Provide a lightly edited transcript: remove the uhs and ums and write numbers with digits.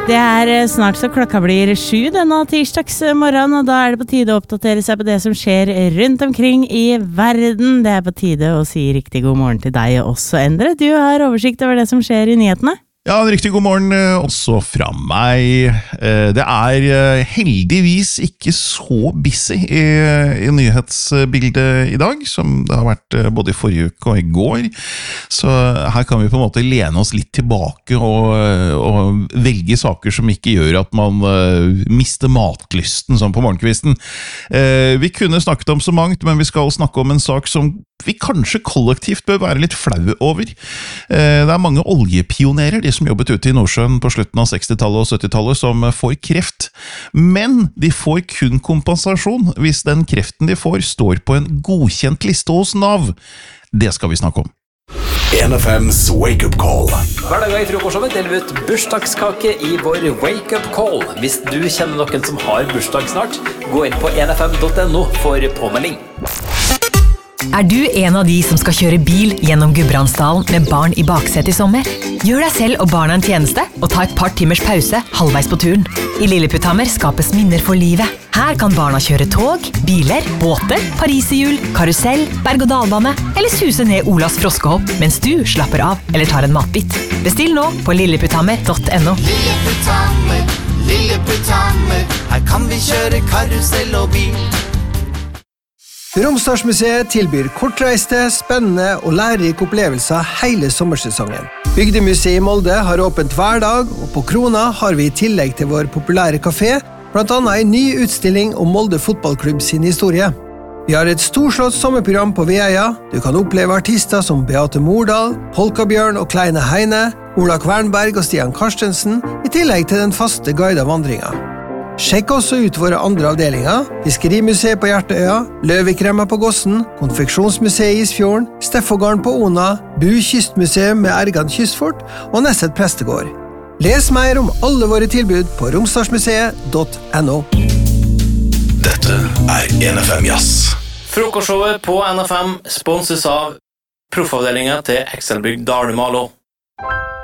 Det snart så klokka blir 7 denne tirsdagsmorgen, og da det på tide å oppdatere seg på det som skjer rundt omkring i verden. Det på tide å si riktig god morgen til deg også, Endre. Du har oversikt over det som skjer i nyhetene. Ja, en riktig god morgen også fra meg. Det heldigvis ikke så busy i nyhetsbildet i dag, som det har vært både i forrige uke og i går. Så her kan vi på en måte lene oss litt tilbake og velge saker som ikke gjør at man mister matlysten sånn på morgenkvisten. Vi kunne snakket om så mangt, men vi skal snakke om en sak som vi kanskje kollektivt bør være litt flaue over. Det mange oljepionerer, de som jobbet ute i Nordsjøen på slutten av 60-tallet og 70-tallet, som får kreft. Men de får kun kompensasjon hvis den kreften de får står på en godkjent liste hos NAV. Det skal vi snakke om. 1FM's Wake Up Call. Hver dag i frokostshowet deler vi ut bursdagskake i vår Wake Up Call. Hvis du kjenner noen som har bursdag snart, gå inn på 1fm.no for påmelding. Du en av de som skal kjøre bil gjennom Gudbrandsdalen med barn i baksetet i sommer? Gjør deg selv og barna en tjeneste og ta et par timers pause halvveis på turen. I Lilleputthammer skapes minner for livet. Her kan barna kjøre tog, biler, båter, pariserhjul, karusell, berg-og-dalbane eller suse ned Olas froskehopp mens du slapper av eller tar en matbit. Bestill nå på lilleputthammer.no. Lilleputthammer, Lilleputthammer, her kan vi kjøre karusell og bil. Romsdalsmuseet tilbyr kortreiste, spennende og lærerike opplevelser hele sommersesongen. Bygdemuseet i Molde har åpent hver dag, og på Krona har vi i tillegg til vår populære kafé, blant annet en ny utstilling om Molde fotballklubb sin historie. Vi har et storslått sommerprogram på Veia. Du kan oppleve artister som Beate Mordal, Polkabjørn og Kleine Heine, Ola Kvernberg og Stian Karstensen, i tillegg til den faste guida vandringa. Sjekk også ut våre andre avdelinger, Fiskerimuseet på Hjerteøya, Løvikremma på Gossen, Konfeksjonsmuseet i Isfjorden, Steffogården på Ona, Bu Kystmuseum med Ergan Kystfort og Nesset Prestegård. Les mer om alle våre tilbud på romsdalsmuseet.no. Dette 1FM Jazz. Frokostshowet på NFM sponses av proffavdelingen til Excelbygg Dalmalo.